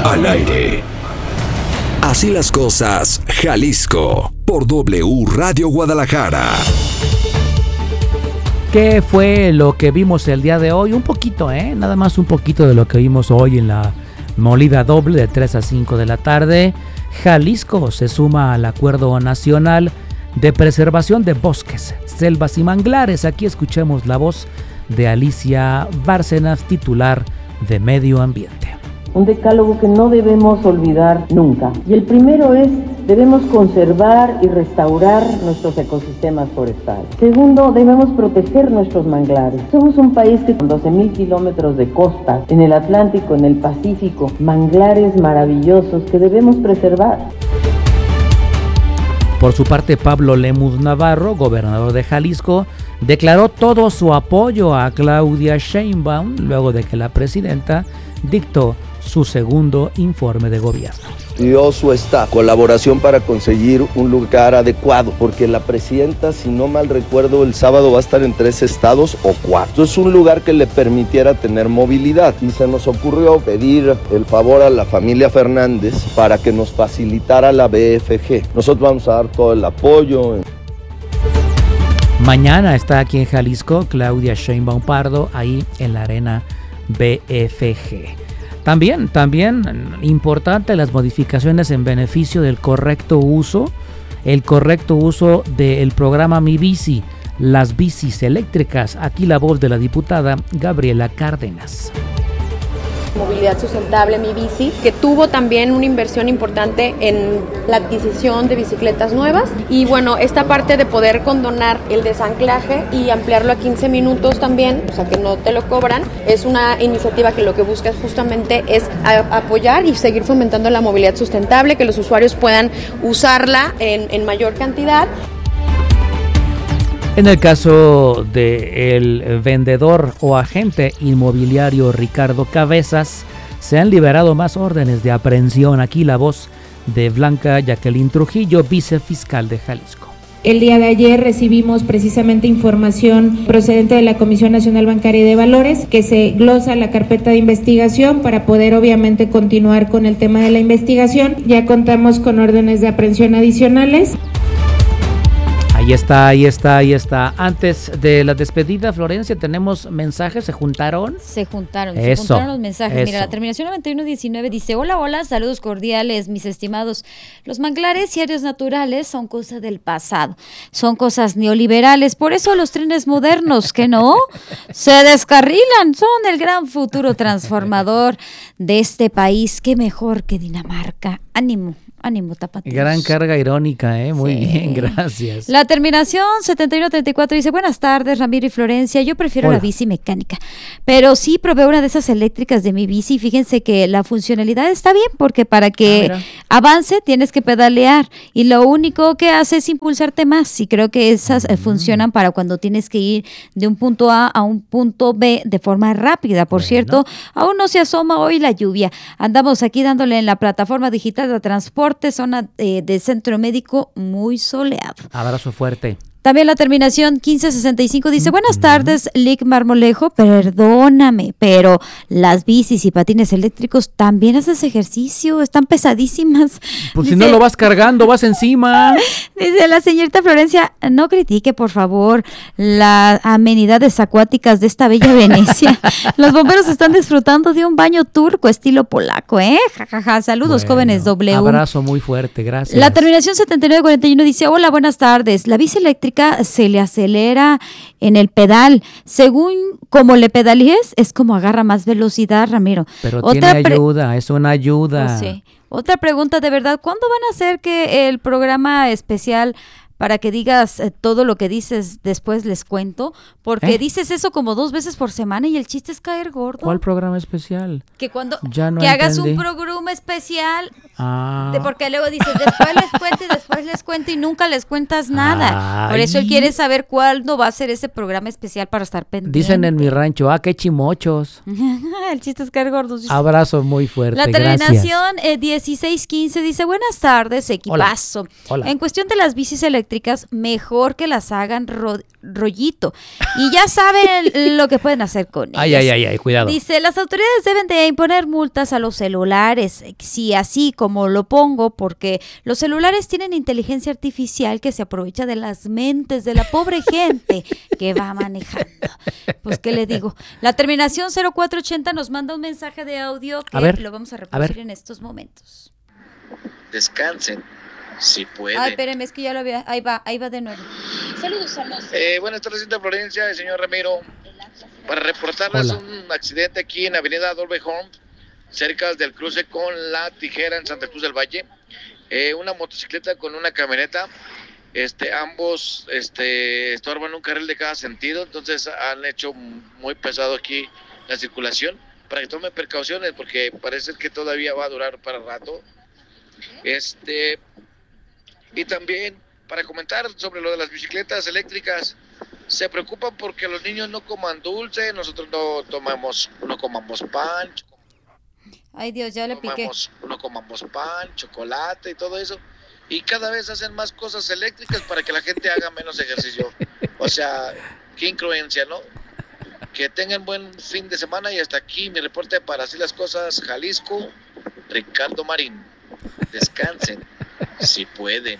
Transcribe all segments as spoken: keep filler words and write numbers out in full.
Al aire. Así las cosas, Jalisco, por W Radio Guadalajara. ¿Qué fue lo que vimos el día de hoy? Un poquito, ¿eh? Nada más un poquito de lo que vimos hoy en la molida doble de tres a cinco de la tarde. Jalisco se suma al Acuerdo Nacional de Preservación de Bosques, Selvas y Manglares. Aquí escuchemos la voz de Alicia Bárcenas, titular de Medio Ambiente. Un decálogo que no debemos olvidar nunca. Y el primero es, debemos conservar y restaurar nuestros ecosistemas forestales. Segundo, debemos proteger nuestros manglares. Somos un país que con doce mil kilómetros de costa, en el Atlántico, en el Pacífico, manglares maravillosos que debemos preservar. Por su parte, Pablo Lemus Navarro, gobernador de Jalisco, declaró todo su apoyo a Claudia Sheinbaum luego de que la presidenta dictó su segundo informe de gobierno. Dio su staff colaboración para conseguir un lugar adecuado, porque la presidenta, si no mal recuerdo, el sábado va a estar en tres estados o cuatro. Es un lugar que le permitiera tener movilidad y se nos ocurrió pedir el favor a la familia Fernández para que nos facilitara la B F G. Nosotros vamos a dar todo el apoyo. Mañana está aquí en Jalisco Claudia Sheinbaum Pardo, ahí en la arena B F G. También, también importante las modificaciones en beneficio del correcto uso, el correcto uso del programa Mi Bici, las bicis eléctricas. Aquí la voz de la diputada Gabriela Cárdenas. Movilidad sustentable, Mi Bici, que tuvo también una inversión importante en la adquisición de bicicletas nuevas y bueno, esta parte de poder condonar el desanclaje y ampliarlo a quince minutos también, o sea que no te lo cobran, es una iniciativa que lo que busca justamente es a- apoyar y seguir fomentando la movilidad sustentable, que los usuarios puedan usarla en, en mayor cantidad. En el caso del vendedor o agente inmobiliario Ricardo Cabezas, se han liberado más órdenes de aprehensión. Aquí la voz de Blanca Jacqueline Trujillo, vicefiscal de Jalisco. El día de ayer recibimos precisamente información procedente de la Comisión Nacional Bancaria y de Valores, que se glosa la carpeta de investigación para poder obviamente continuar con el tema de la investigación. Ya contamos con órdenes de aprehensión adicionales. Ahí está, ahí está, ahí está. Antes de la despedida, Florencia, tenemos mensajes, ¿se juntaron? Se juntaron, Eso, se juntaron los mensajes. eso. Mira, la terminación noventa y uno diecinueve dice: hola, hola, saludos cordiales, mis estimados. Los manglares y áreas naturales son cosa del pasado, son cosas neoliberales, por eso los trenes modernos, que no, se descarrilan, son el gran futuro transformador de este país. Qué mejor que Dinamarca. Ánimo. Ánimo, tapatíos. Gran carga irónica, ¿eh? Muy Sí. bien, gracias. La terminación setenta y uno treinta y cuatro dice: buenas tardes, Ramiro y Florencia, yo prefiero Hola. la bici mecánica, pero sí proveo una de esas eléctricas de Mi Bici. Fíjense que la funcionalidad está bien, porque para que Ah, mira. avance tienes que pedalear y lo único que hace es impulsarte más, y creo que esas eh, funcionan para cuando tienes que ir de un punto A a un punto B de forma rápida. Por Bueno. cierto, aún no se asoma hoy la lluvia, andamos aquí dándole en la plataforma digital de transporte, zona eh, de centro médico muy soleado. Abrazo fuerte. También la terminación quince sesenta y cinco dice: buenas tardes, Lick Marmolejo, perdóname, pero las bicis y patines eléctricos también haces ejercicio, están pesadísimas. Pues si Dice- no lo vas cargando, vas encima. Dice la señorita Florencia: no critique, por favor, las amenidades acuáticas de esta bella Venecia. Los bomberos están disfrutando de un baño turco estilo polaco, ¿eh? Ja, ja, ja. Saludos, Bueno, jóvenes W. Abrazo muy fuerte, gracias. La terminación setenta y nueve cuarenta y uno dice: hola, buenas tardes. La bici eléctrica se le acelera en el pedal. Según como le pedalees, es como agarra más velocidad, Ramiro. Pero Otra tiene pre- ayuda, es una ayuda. Pues sí. Otra pregunta de verdad: ¿cuándo van a hacer que el programa especial para que digas eh, todo lo que dices después les cuento? Porque ¿Eh? dices eso como dos veces por semana y el chiste es caer gordo. ¿Cuál programa especial? Que cuando Ya no que hagas un entendí. programa especial, Ah. de- porque luego dices después les cuento y después les cuento y nunca les cuentas nada. Por eso él Ay. quiere saber cuándo va a ser ese programa especial para estar pendiente. Dicen en mi rancho, ah, qué chimochos. El chiste es caer gordos. dice. Abrazo muy fuerte, La gracias. terminación eh, dieciséis quince dice: buenas tardes, equipazo. Hola. En cuestión de las bicis eléctricas, eléctricas, mejor que las hagan ro- rollito. Y ya saben lo que pueden hacer con ellas. Ay, ay, ay, ay, cuidado. Dice, las autoridades deben de imponer multas a los celulares, si así como lo pongo, porque los celulares tienen inteligencia artificial que se aprovecha de las mentes de la pobre gente que va manejando. Pues, ¿qué le digo? La terminación cero cuatro ochenta nos manda un mensaje de audio que A ver, lo vamos a a reproducir ver. en estos momentos. Descansen, si pueden. Ay, espérenme, es que ya lo había. Ahí va, ahí va de nuevo. Saludos a los... Eh, buenas tardes, señorita Florencia, el señor Ramiro. Para reportarles Hola. un accidente aquí en Avenida Dolby Home, cerca del cruce con La Tijera en Santa Cruz del Valle. Eh, una motocicleta con una camioneta. Este, ambos este, estorban un carril de cada sentido, entonces han hecho muy pesado aquí la circulación. Para que tomen precauciones, porque parece que todavía va a durar para rato. Este, y también para comentar sobre lo de las bicicletas eléctricas, se preocupan porque los niños no coman dulce, nosotros no tomamos, no comamos pan, Ay, Dios, ya le piqué. tomamos, no comamos pan, chocolate y todo eso. Y cada vez hacen más cosas eléctricas para que la gente haga menos ejercicio. O sea, qué incongruencia, ¿no? Que tengan buen fin de semana y hasta aquí mi reporte para Así las Cosas, Jalisco, Ricardo Marín. Descansen, si pueden.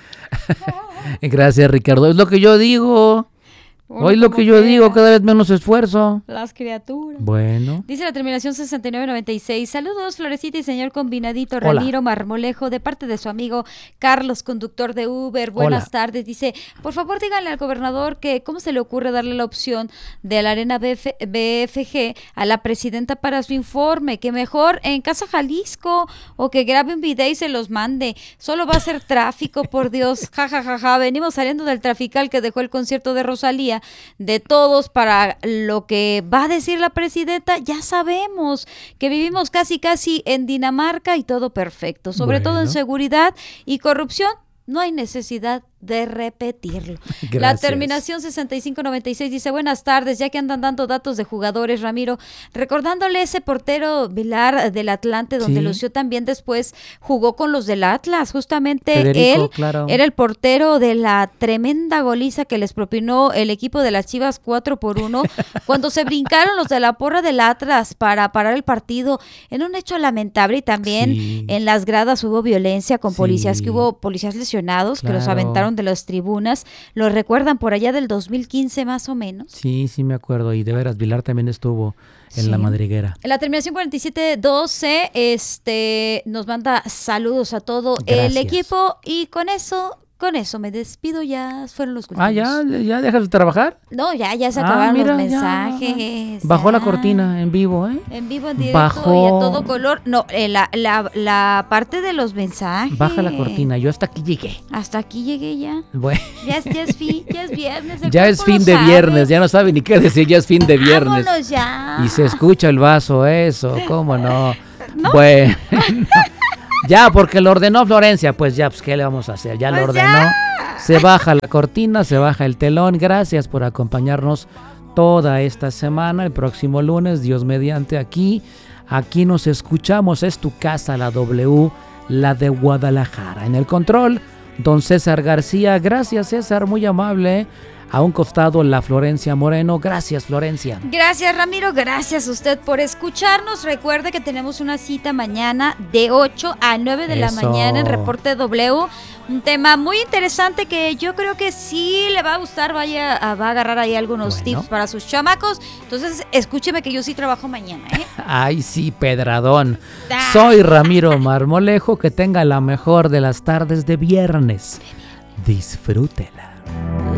Gracias, Ricardo. Es lo que yo digo. Uno Hoy lo como que yo quiera. digo, cada vez menos esfuerzo. Las criaturas. Bueno. Dice la terminación sesenta y nueve noventa y seis. Saludos, Florecita y señor combinadito Hola. Ramiro Marmolejo, de parte de su amigo Carlos, conductor de Uber. Buenas Hola. tardes. Dice, por favor díganle al gobernador que cómo se le ocurre darle la opción de la Arena B F B F G a la presidenta para su informe, que mejor en Casa Jalisco o que grabe un video y se los mande. Solo va a ser tráfico, por Dios. Ja, ja, ja, ja. Venimos saliendo del trafical que dejó el concierto de Rosalía. De todos para lo que va a decir la presidenta, ya sabemos que vivimos casi casi en Dinamarca y todo perfecto, sobre Bueno. todo en seguridad y corrupción, no hay necesidad de repetirlo. La Gracias. terminación sesenta y cinco noventa y seis dice, buenas tardes, ya que andan dando datos de jugadores, Ramiro, recordándole ese portero Vilar del Atlante, donde Sí. lució también después, jugó con los del Atlas, justamente Federico, él claro. era el portero de la tremenda goliza que les propinó el equipo de las Chivas cuatro por uno, cuando se brincaron los de la porra del Atlas para parar el partido, en un hecho lamentable, y también Sí. en las gradas hubo violencia con Sí. policías, que hubo policías lesionados, que los Claro. aventaron de las tribunas. ¿Lo recuerdan por allá del dos mil quince más o menos? Sí, sí me acuerdo. Y de veras, Vilar también estuvo en Sí. la madriguera. En la terminación cuarenta y siete doce este, nos manda saludos a todo el Gracias. equipo, y con eso, con eso me despido, ya fueron los últimos. Ah, ¿ya? ¿Ya dejas de trabajar? No, ya, ya se Ah, acabaron mira, los ya. mensajes. Bajó la ya. cortina en vivo, ¿eh? En vivo, en directo Bajó. y a todo color. No, eh, la, la, la parte de los mensajes. Baja la cortina. Yo hasta aquí llegué. Hasta aquí llegué ya. Bueno, Ya es, ya es fin, ya es viernes. el ya es cuerpo lo fin de sabe. viernes. Ya no sabe ni qué decir. Ya es fin de viernes. Vámonos ya. Y se escucha el vaso, eso. ¿Cómo no? Bueno. Ya, porque lo ordenó Florencia. Pues ya, pues, ¿qué le vamos a hacer? Ya lo Pues ordenó. ya. Se baja la cortina, se baja el telón. Gracias por acompañarnos toda esta semana. El próximo lunes, Dios mediante, aquí. Aquí nos escuchamos. Es tu casa, la W, la de Guadalajara. En el control, don César García. Gracias, César, muy amable. A un costado, la Florencia Moreno. Gracias, Florencia. Gracias, Ramiro. Gracias a usted por escucharnos. Recuerde que tenemos una cita mañana de ocho a nueve de la Eso. mañana en Reporte W. Un tema muy interesante que yo creo que sí le va a gustar. Vaya, a- va a agarrar ahí algunos Bueno. tips para sus chamacos. Entonces, escúcheme que yo sí trabajo mañana, ¿eh? Ay, sí, Pedradón. Ah. Soy Ramiro Marmolejo. Que tenga la mejor de las tardes de viernes. Disfrútela.